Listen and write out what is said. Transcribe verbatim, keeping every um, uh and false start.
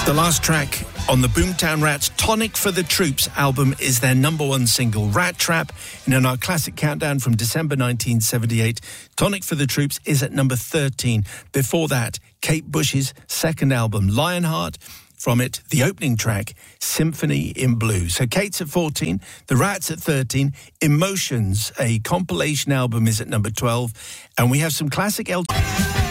The last track on the Boomtown Rats' Tonic for the Troops album is their number one single, Rat Trap. And in our classic countdown from December nineteen seventy-eight, Tonic for the Troops is at number thirteen. Before that, Kate Bush's second album, Lionheart. From it, the opening track, Symphony in Blue. So Kate's at fourteen, the Rats at thirteen, Emotions, a compilation album, is at number twelve. And we have some classic Elton...